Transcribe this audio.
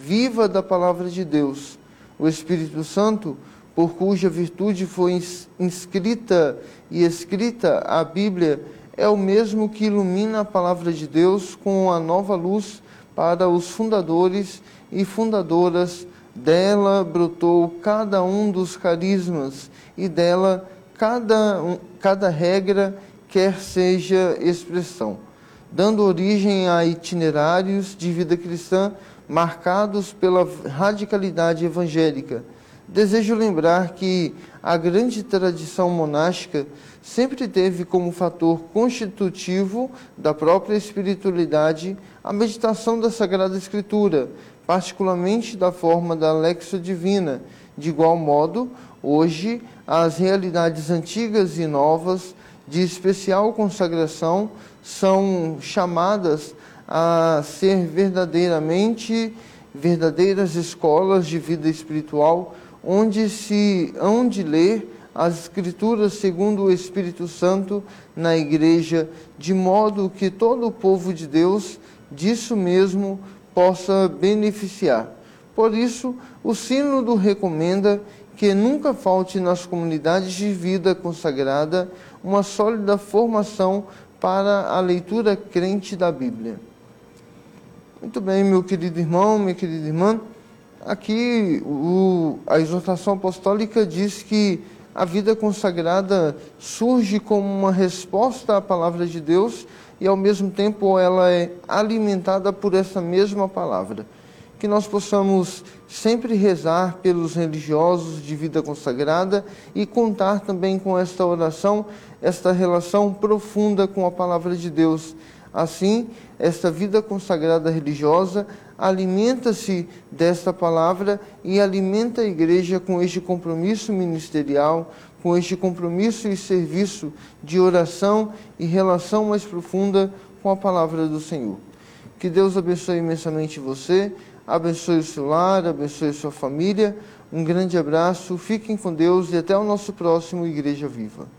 viva da palavra de Deus. O Espírito Santo, por cuja virtude foi inscrita e escrita a Bíblia, é o mesmo que ilumina a palavra de Deus com a nova luz para os fundadores e fundadoras. Dela brotou cada um dos carismas e dela cada regra, quer seja expressão, dando origem a itinerários de vida cristã marcados pela radicalidade evangélica. Desejo lembrar que a grande tradição monástica sempre teve como fator constitutivo da própria espiritualidade a meditação da Sagrada Escritura, particularmente da forma da Lexio Divina. De igual modo, hoje, as realidades antigas e novas de especial consagração são chamadas a ser verdadeiras escolas de vida espiritual, onde se hão de ler as Escrituras segundo o Espírito Santo na Igreja, de modo que todo o povo de Deus disso mesmo possa beneficiar. Por isso, o Sínodo recomenda que nunca falte nas comunidades de vida consagrada uma sólida formação para a leitura crente da Bíblia. Muito bem, meu querido irmão, minha querida irmã. Aqui a exortação apostólica diz que a vida consagrada surge como uma resposta à palavra de Deus e, ao mesmo tempo, ela é alimentada por essa mesma palavra. Que nós possamos sempre rezar pelos religiosos de vida consagrada e contar também com esta oração, esta relação profunda com a palavra de Deus. Assim, esta vida consagrada religiosa alimenta-se desta palavra e alimenta a Igreja com este compromisso ministerial, com este compromisso e serviço de oração e relação mais profunda com a palavra do Senhor. Que Deus abençoe imensamente você, abençoe o seu lar, abençoe a sua família. Um grande abraço, fiquem com Deus e até o nosso próximo Igreja Viva.